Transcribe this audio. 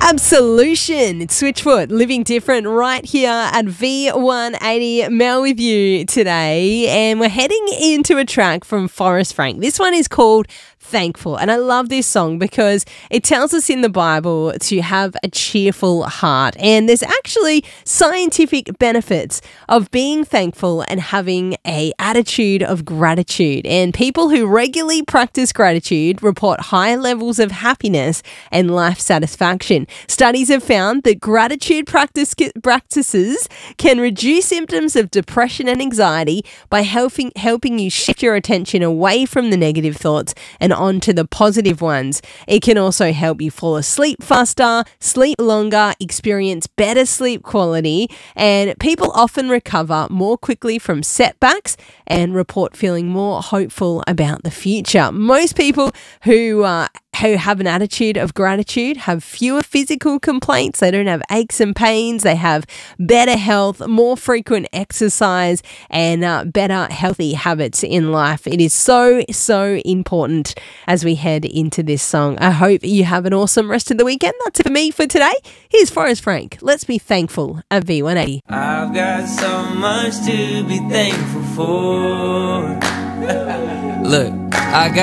Absolution. It's Switchfoot, living different right here at V180. Mel with you today, and we're heading into a track from Forrest Frank. This one is called Thankful, and I love this song because it tells us in the Bible to have a cheerful heart, and there's actually scientific benefits of being thankful and having a attitude of gratitude, and people who regularly practice gratitude report high levels of happiness and life satisfaction. Studies have found that gratitude practices can reduce symptoms of depression and anxiety by helping you shift your attention away from the negative thoughts and onto the positive ones. It can also help you fall asleep faster, sleep longer, experience better sleep quality, and people often recover more quickly from setbacks and report feeling more hopeful about the future. Most people who have an attitude of gratitude have fewer physical complaints. They don't have aches and pains. They have better health, more frequent exercise, and better healthy habits in life. It is so important as we head into this song. I hope you have an awesome rest of the weekend. That's it for me for today. Here's Forrest Frank. Let's be thankful at V180. I've got so much to be thankful for. Look, I got